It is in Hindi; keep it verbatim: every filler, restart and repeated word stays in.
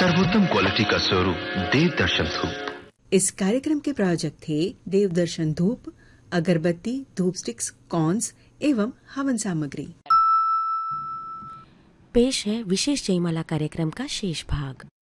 सर्वोत्तम क्वालिटी का स्वरूप देव दर्शन धूप। इस कार्यक्रम के प्रायोजक थे देव दर्शन धूप, अगरबत्ती, धूप स्टिक्स, कॉन्स एवं हवन सामग्री। पेश है विशेष जयमाला कार्यक्रम का शेष भाग।